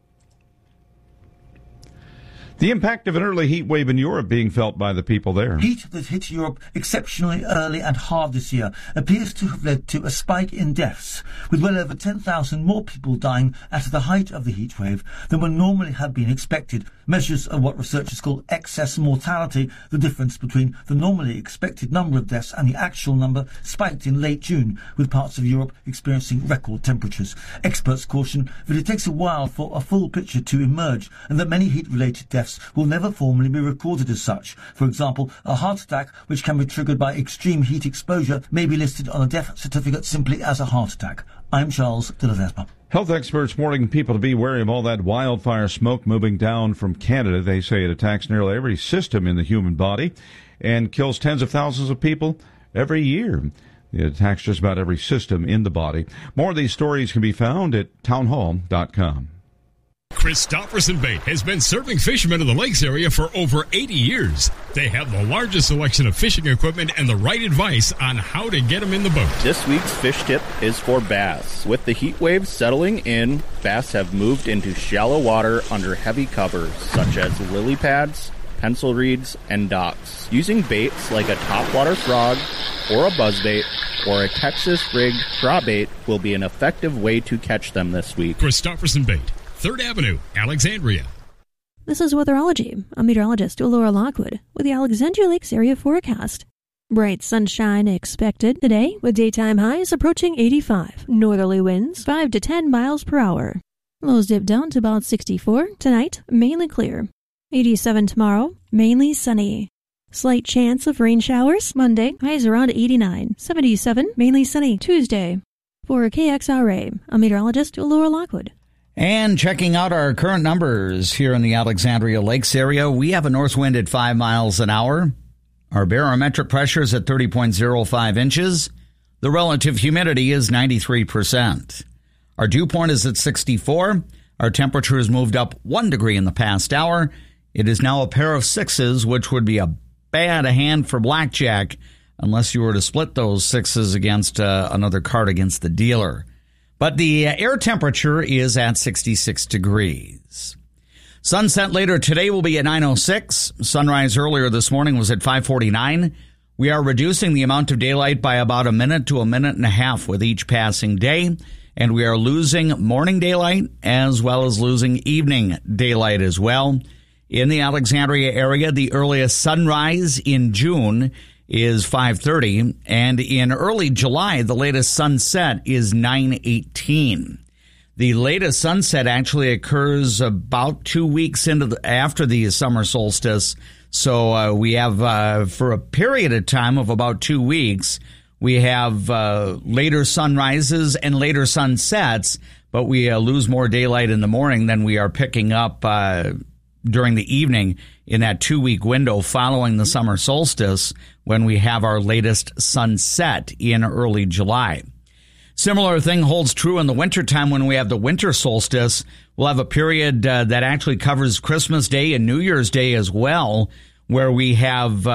The impact of an early heat wave in Europe being felt by the people there. Heat that hit Europe exceptionally early and hard this year appears to have led to a spike in deaths, with well over 10,000 more people dying at the height of the heat wave than would normally have been expected. Measures of what researchers call excess mortality, the difference between the normally expected number of deaths and the actual number, spiked in late June, with parts of Europe experiencing record temperatures. Experts caution that it takes a while for a full picture to emerge and that many heat-related deaths will never formally be recorded as such. For example, a heart attack, which can be triggered by extreme heat exposure, may be listed on a death certificate simply as a heart attack. I'm Charles de Ledesma. Health experts warning people to be wary of all that wildfire smoke moving down from Canada. They say it attacks nearly every system in the human body and kills tens of thousands of people every year. It attacks just about every system in the body. More of these stories can be found at townhall.com. Christofferson Bait has been serving fishermen in the lakes area for over 80 years. They have the largest selection of fishing equipment and the right advice on how to get them in the boat. This week's fish tip is for bass. With the heat waves settling in, bass have moved into shallow water under heavy covers, such as lily pads, pencil reeds, and docks. Using baits like a topwater frog or a buzzbait or a Texas rigged craw bait will be an effective way to catch them this week. Christofferson Bait, 3rd Avenue, Alexandria. This is Weatherology. I'm meteorologist Laura Lockwood with the Alexandria Lakes area forecast. Bright sunshine expected today with daytime highs approaching 85. Northerly winds 5 to 10 miles per hour. Lows dip down to about 64. Tonight, mainly clear. 87 tomorrow, mainly sunny. Slight chance of rain showers. Monday, highs around 89. 77, mainly sunny. Tuesday. For KXRA, I'm meteorologist Laura Lockwood. And checking out our current numbers here in the Alexandria Lakes area, we have a north wind at 5 miles an hour. Our barometric pressure is at 30.05 inches. The relative humidity is 93%. Our dew point is at 64. Our temperature has moved up 1 degree in the past hour. It is now a pair of sixes, which would be a bad hand for blackjack unless you were to split those sixes against another card against the dealer. But the air temperature is at 66 degrees. Sunset later today will be at 9:06. Sunrise earlier this morning was at 5:49. We are reducing the amount of daylight by about a minute to a minute and a half with each passing day. and we are losing morning daylight as well as losing evening daylight as well. In the Alexandria area, the earliest sunrise in June is 5:30, and in early July, the latest sunset is 9:18. The latest sunset actually occurs about 2 weeks after the summer solstice, so we have, for a period of time of about 2 weeks, we have later sunrises and later sunsets, but we lose more daylight in the morning than we are picking up during the evening in that 2-week window following the summer solstice when we have our latest sunset in early July. Similar thing holds true in the wintertime when we have the winter solstice. We'll have a period that actually covers Christmas Day and New Year's Day as well, where we have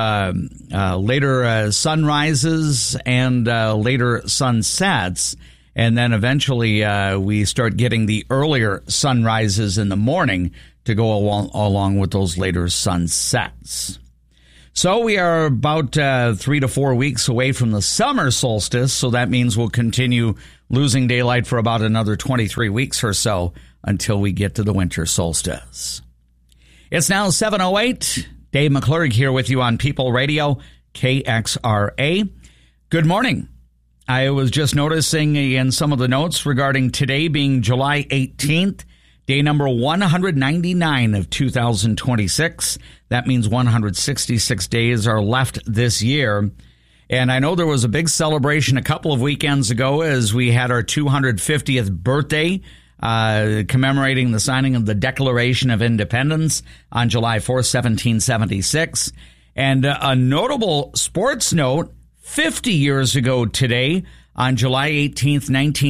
later sunrises and later sunsets, and then eventually we start getting the earlier sunrises in the morning to go along with those later sunsets. So we are about 3 to 4 weeks away from the summer solstice, so that means we'll continue losing daylight for about another 23 weeks or so until we get to the winter solstice. It's now 7:08. Dave McClurg here with you on People Radio, KXRA. Good morning. I was just noticing in some of the notes regarding today being July 18th, day number 199 of 2026. That means 166 days are left this year. And I know there was a big celebration a couple of weekends ago as we had our 250th birthday, commemorating the signing of the Declaration of Independence on July 4th, 1776. And a notable sports note, 50 years ago today, on July 18th,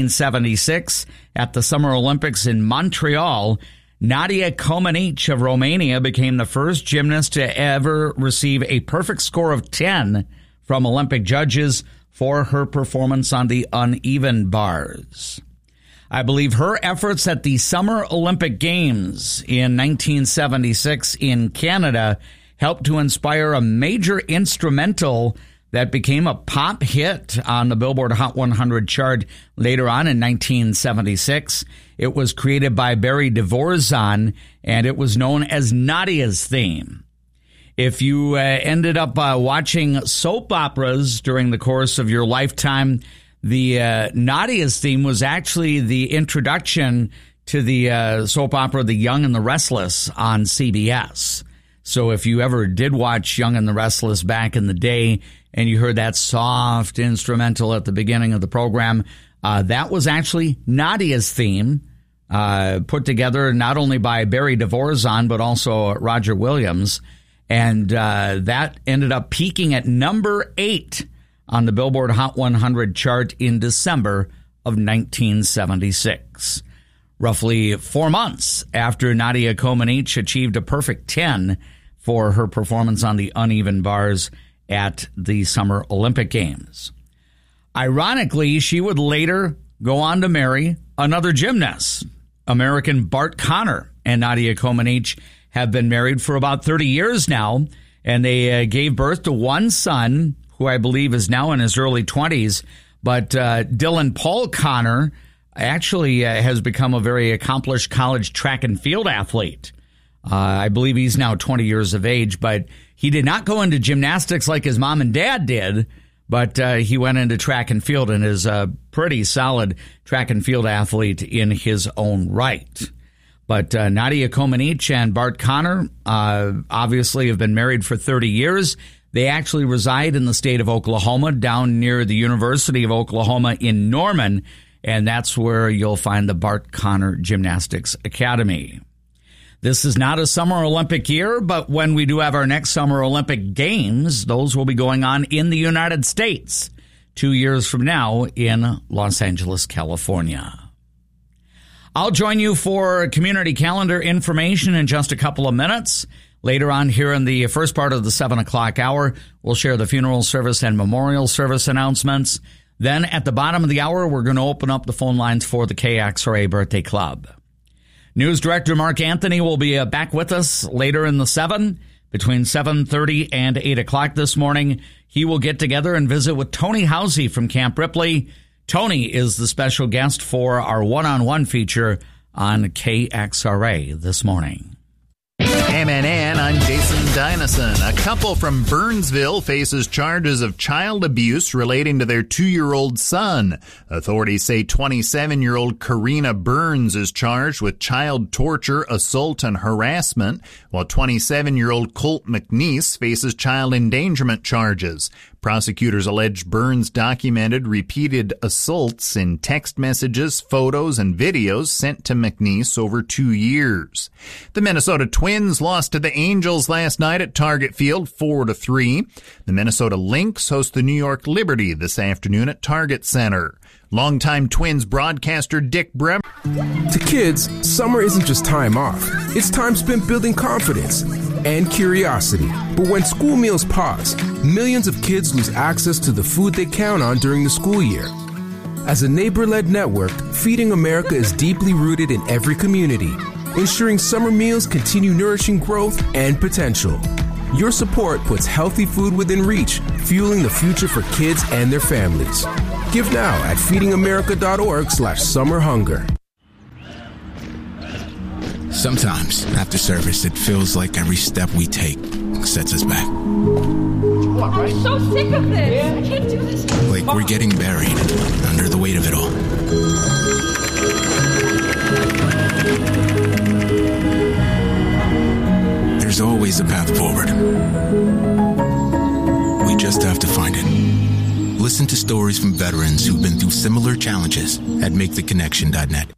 1976, at the Summer Olympics in Montreal, Nadia Comaneci of Romania became the first gymnast to ever receive a perfect score of 10 from Olympic judges for her performance on the uneven bars. I believe her efforts at the Summer Olympic Games in 1976 in Canada helped to inspire a major instrumental that became a pop hit on the Billboard Hot 100 chart later on in 1976. It was created by Barry Dvorak, and it was known as Nadia's Theme. If you ended up watching soap operas during the course of your lifetime, the Nadia's Theme was actually the introduction to the soap opera The Young and the Restless on CBS. So if you ever did watch Young and the Restless back in the day and you heard that soft instrumental at the beginning of the program, that was actually Nadia's Theme, put together not only by Barry Dvorak but also Roger Williams. And that ended up peaking at number 8 on the Billboard Hot 100 chart in December of 1976. Roughly 4 months after Nadia Comaneci achieved a perfect 10 for her performance on the uneven bars at the Summer Olympic Games. Ironically, she would later go on to marry another gymnast. American Bart Conner and Nadia Comaneci have been married for about 30 years now, and they gave birth to one son, who I believe is now in his early 20s. But Dylan Paul Conner actually has become a very accomplished college track and field athlete. I believe he's now 20 years of age, but he did not go into gymnastics like his mom and dad did, but he went into track and field and is a pretty solid track and field athlete in his own right. But Nadia Comaneci and Bart Conner obviously have been married for 30 years. They actually reside in the state of Oklahoma, down near the University of Oklahoma in Norman, and that's where you'll find the Bart Conner Gymnastics Academy. This is not a Summer Olympic year, but when we do have our next Summer Olympic Games, those will be going on in the United States 2 years from now in Los Angeles, California. I'll join you for community calendar information in just a couple of minutes. Later on here in the first part of the 7 o'clock hour, we'll share the funeral service and memorial service announcements. Then at the bottom of the hour, we're going to open up the phone lines for the KXRA Birthday Club. News Director Mark Anthony will be back with us later in the 7, between 7:30 and 8 o'clock this morning. He will get together and visit with Tony Housey from Camp Ripley Tony is the special guest for our one-on-one feature on KXRA this morning. MNN, I'm Jason Dynison. A couple from Burnsville faces charges of child abuse relating to their 2-year-old son. Authorities say 27-year-old Karina Burns is charged with child torture, assault, and harassment, while 27-year-old Colt McNeese faces child endangerment charges. Prosecutors allege Burns documented repeated assaults in text messages, photos, and videos sent to McNeese over 2 years. The Minnesota Twins lost to the Angels last night at Target Field 4-3. The Minnesota Lynx host the New York Liberty this afternoon at Target Center. Longtime Twins broadcaster Dick Bremer. To kids, summer isn't just time off. It's time spent building confidence and curiosity. But when school meals pause, millions of kids lose access to the food they count on during the school year. As a neighbor-led network, Feeding America is deeply rooted in every community, ensuring summer meals continue nourishing growth and potential. Your support puts healthy food within reach, fueling the future for kids and their families. Give now at feedingamerica.org/summerhunger. Sometimes, after service, it feels like every step we take sets us back. I'm so sick of this. I can't do this. Like we're getting buried under the weight of it all. There's always a path forward. We just have to find it. Listen to stories from veterans who've been through similar challenges at MakeTheConnection.net.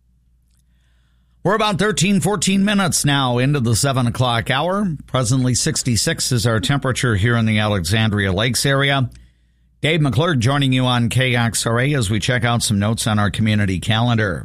We're about 14 minutes now into the 7 o'clock hour. Presently 66 is our temperature here in the Alexandria Lakes area. Dave McClurg joining you on KXRA as we check out some notes on our community calendar.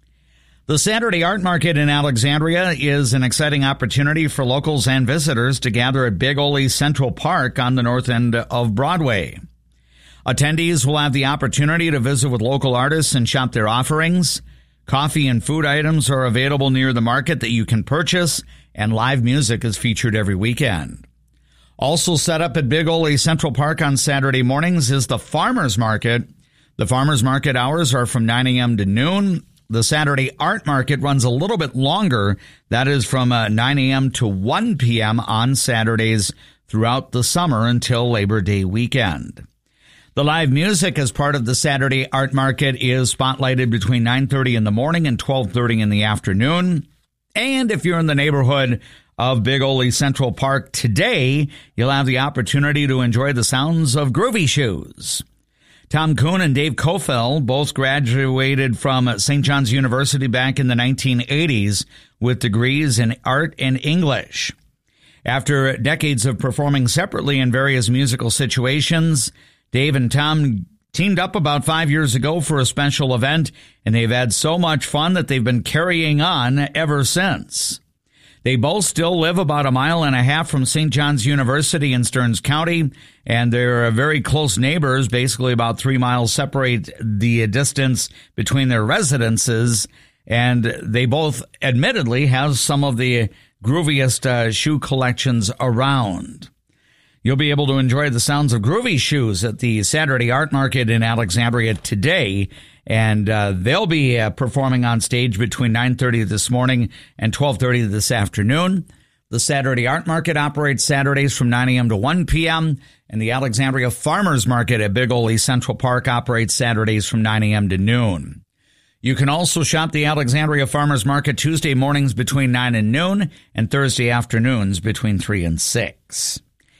The Saturday Art Market in Alexandria is an exciting opportunity for locals and visitors to gather at Big Ole Central Park on the north end of Broadway. Attendees will have the opportunity to visit with local artists and shop their offerings. Coffee and food items are available near the market that you can purchase, and live music is featured every weekend. Also set up at Big Ole Central Park on Saturday mornings is the Farmers Market. The Farmers Market hours are from 9 a.m. to noon. The Saturday Art Market runs a little bit longer. That is from 9 a.m. to 1 p.m. on Saturdays throughout the summer until Labor Day weekend. The live music as part of the Saturday Art Market is spotlighted between 9:30 in the morning and 12:30 in the afternoon. And if you're in the neighborhood of Big Ole Central Park today, you'll have the opportunity to enjoy the sounds of Groovy Shoes. Tom Kuhn and Dave Kofel both graduated from St. John's University back in the 1980s with degrees in art and English. After decades of performing separately in various musical situations, Dave and Tom teamed up about 5 years ago for a special event, and they've had so much fun that they've been carrying on ever since. They both still live about 1.5 miles from St. John's University in Stearns County, and they're very close neighbors. Basically, about 3 miles separate the distance between their residences, and they both admittedly have some of the grooviest shoe collections around. You'll be able to enjoy the sounds of Groovy Shoes at the Saturday Art Market in Alexandria today, and they'll be performing on stage between 9:30 this morning and 12:30 this afternoon. The Saturday Art Market operates Saturdays from 9 a.m. to 1 p.m., and the Alexandria Farmers Market at Big Ole Central Park operates Saturdays from 9 a.m. to noon. You can also shop the Alexandria Farmers Market Tuesday mornings between 9 and noon and Thursday afternoons between 3 and 6.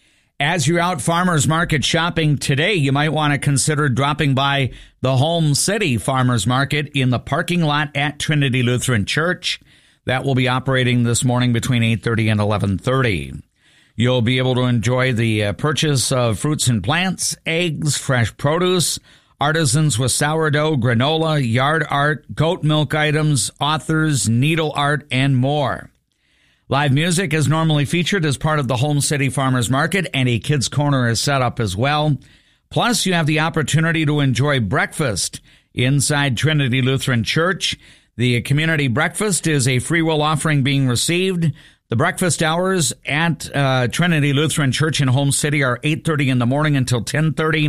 As you're out farmers market shopping today, you might want to consider dropping by the Home City Farmers Market in the parking lot at Trinity Lutheran Church. That will be operating this morning between 8:30 and 11:30. You'll be able to enjoy the purchase of fruits and plants, eggs, fresh produce, artisans with sourdough, granola, yard art, goat milk items, authors, needle art, and more. Live music is normally featured as part of the Home City Farmers Market, and a kids' corner is set up as well. Plus, you have the opportunity to enjoy breakfast inside Trinity Lutheran Church. The community breakfast is a free will offering being received. The breakfast hours at Trinity Lutheran Church in Home City are 8:30 in the morning until 10:30,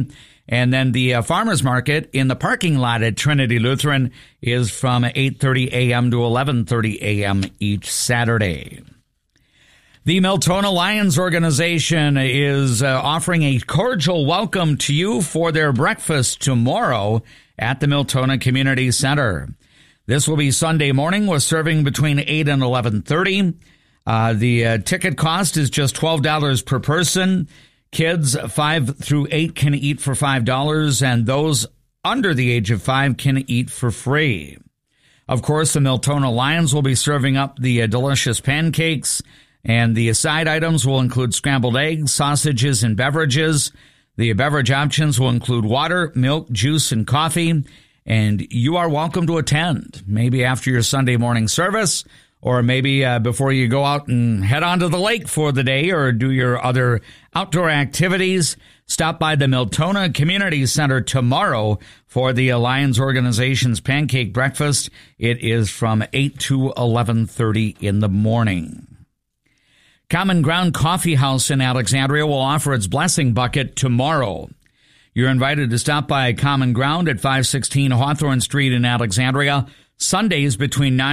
And then the farmers market in the parking lot at Trinity Lutheran is from 8:30 a.m. to 11:30 a.m. each Saturday. The Miltona Lions organization is offering a cordial welcome to you for their breakfast tomorrow at the Miltona Community Center. This will be Sunday morning with serving between 8 and 11:30. The ticket cost is just $12 per person. Kids 5 through 8 can eat for $5, and those under the age of 5 can eat for free. Of course, the Miltona Lions will be serving up the delicious pancakes, and the side items will include scrambled eggs, sausages, and beverages. The beverage options will include water, milk, juice, and coffee, and you are welcome to attend, maybe after your Sunday morning service, or maybe before you go out and head onto the lake for the day or do your other outdoor activities. Stop by the Miltona Community Center tomorrow for the Lions organization's pancake breakfast. It is from 8 to 11:30 in the morning. Common Ground Coffee House in Alexandria will offer its blessing bucket tomorrow. You're invited to stop by Common Ground at 516 Hawthorne Street in Alexandria, Sundays between 9